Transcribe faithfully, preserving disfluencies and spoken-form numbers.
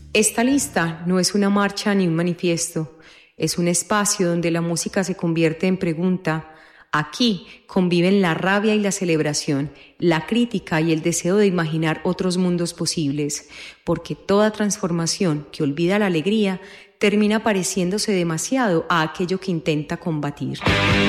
Esta lista no es una marcha ni un manifiesto, es un espacio donde la música se convierte en pregunta. Aquí conviven la rabia y la celebración, la crítica y el deseo de imaginar otros mundos posibles, porque toda transformación que olvida la alegría termina pareciéndose demasiado a aquello que intenta combatir.